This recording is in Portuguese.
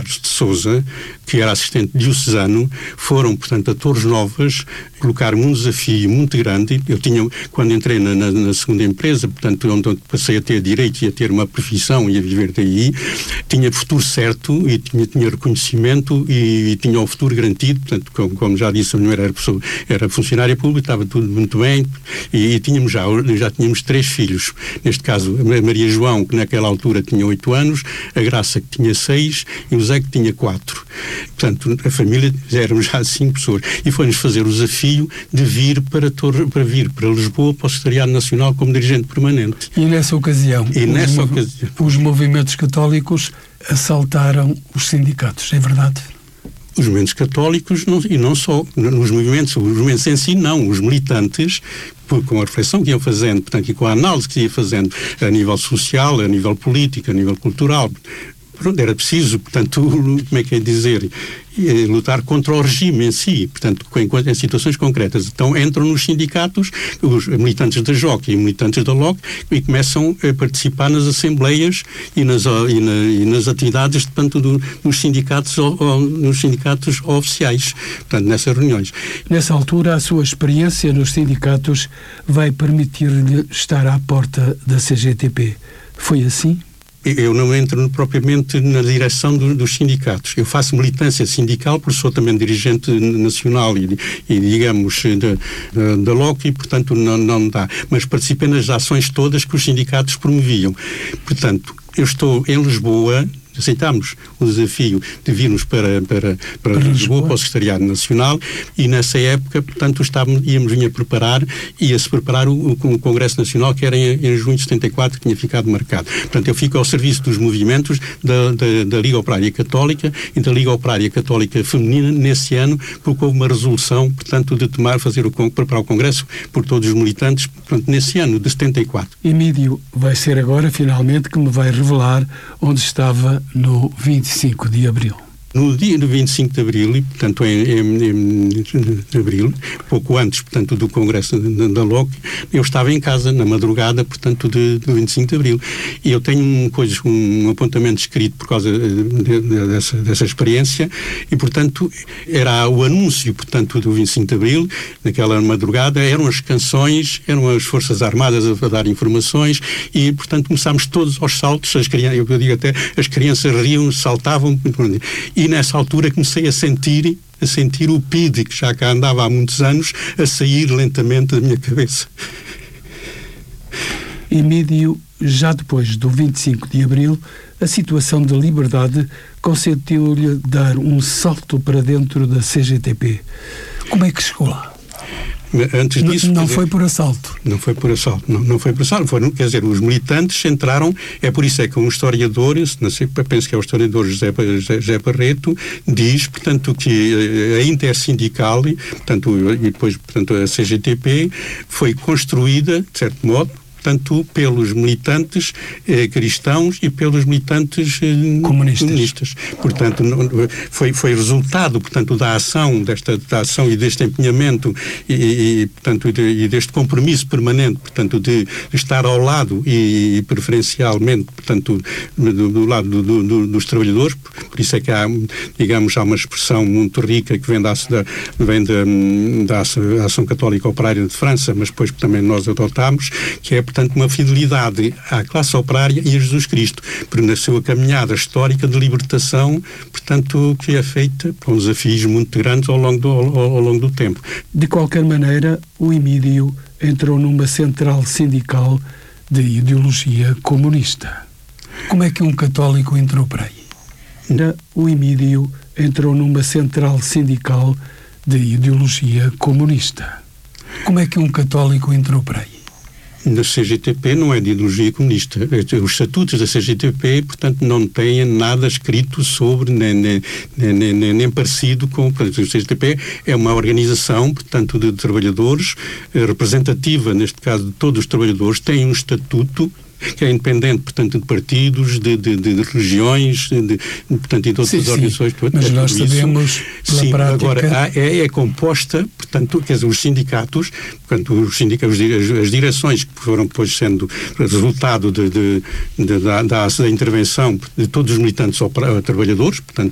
Carlos de Sousa, que era assistente diocesano, foram, portanto, a Torres Novas, colocar-me um desafio muito grande. Eu tinha, quando entrei na segunda empresa, portanto, onde passei a ter direitos e a ter uma profissão e a viver daí, tinha futuro certo e tinha reconhecimento e tinha o futuro garantido. Portanto, como já disse, a mulher era funcionária pública, estava tudo muito bem e já tínhamos 3 filhos. Neste caso, a Maria João, que naquela altura tinha 8 anos, a Graça, que tinha 6 e o Zé, que tinha 4. Portanto, a família, éramos já 5 pessoas. E foi-nos fazer o desafio de vir para Lisboa, para o Secretariado Nacional, como dirigente permanente. E nessa ocasião, os movimentos católicos assaltaram os sindicatos, é verdade? Os movimentos católicos, e não só, os movimentos em si, não, os militantes, com a reflexão que iam fazendo, portanto, e com a análise que ia fazendo a nível social, a nível político, a nível cultural. Era preciso, portanto, como é que é dizer, lutar contra o regime em si, portanto, em situações concretas. Então entram nos sindicatos os militantes da JOC e militantes da LOC e começam a participar nas assembleias e nas atividades, portanto, nos sindicatos oficiais, portanto, nessas reuniões. Nessa altura, a sua experiência nos sindicatos vai permitir-lhe estar à porta da CGTP. Foi assim? Eu não entro propriamente na direção dos sindicatos. Eu faço militância sindical, porque sou também dirigente nacional e digamos, da LOC e, portanto, não dá. Mas participei nas ações todas que os sindicatos promoviam. Portanto, eu estou em Lisboa. Aceitámos o desafio de virmos para Lisboa, para o Secretariado Nacional, e nessa época, portanto, íamos a preparar o Congresso Nacional, que era em junho de 74, que tinha ficado marcado. Portanto, eu fico ao serviço dos movimentos da Liga Operária Católica e da Liga Operária Católica Feminina nesse ano, porque houve uma resolução, portanto, de preparar o Congresso por todos os militantes, portanto, nesse ano de 74. Emídio, vai ser agora, finalmente, que me vai revelar onde estava no 25 de Abril. No dia do 25 de Abril, e, portanto, em Abril, pouco antes, portanto, do Congresso da LOC, eu estava em casa, na madrugada, portanto, do 25 de Abril. E eu tenho um apontamento escrito por causa dessa experiência, e, portanto, era o anúncio, portanto, do 25 de Abril, naquela madrugada, eram as canções, eram as Forças Armadas a dar informações, e, portanto, começámos todos aos saltos, eu digo até, as crianças riam, saltavam, e nessa altura comecei a sentir o PID, que já cá andava há muitos anos, a sair lentamente da minha cabeça. Emídio, já depois do 25 de Abril, a situação de liberdade consentiu-lhe dar um salto para dentro da CGTP. Como é que chegou lá? Antes disso, não foi por assalto. Não foi por assalto. Não foi por assalto. Quer dizer, os militantes entraram, por isso é que um historiador, não sei, penso que é o historiador José Barreto, diz, portanto, que a Intersindical, portanto, e depois, portanto, a CGTP, foi construída, de certo modo, tanto pelos militantes cristãos e pelos militantes comunistas. Portanto, foi resultado, portanto, da ação e deste empenhamento e deste compromisso permanente, portanto, de estar ao lado e preferencialmente, portanto, do lado dos trabalhadores. Por isso é que há uma expressão muito rica que vem da Ação Católica Operária de França, mas depois também nós adotámos, que é, portanto, uma fidelidade à classe operária e a Jesus Cristo, na sua caminhada histórica de libertação, portanto, que é feita com desafios muito grandes ao longo do tempo. De qualquer maneira, o Emídio entrou numa central sindical de ideologia comunista. Como é que um católico entrou para aí? O Emídio entrou numa central sindical de ideologia comunista. Como é que um católico entrou para aí? Na CGTP não é de ideologia comunista. Os estatutos da CGTP, portanto, não têm nada escrito sobre, nem parecido com... Portanto, a CGTP é uma organização, portanto, de trabalhadores, representativa, neste caso, de todos os trabalhadores, tem um estatuto que é independente, portanto, de partidos, de regiões, portanto, e de outras organizações. Mas nós sabemos, pela prática... Agora, é composta, portanto, quer dizer, os sindicatos, portanto, as direções que foram depois sendo resultado da intervenção de todos os militantes trabalhadores, portanto,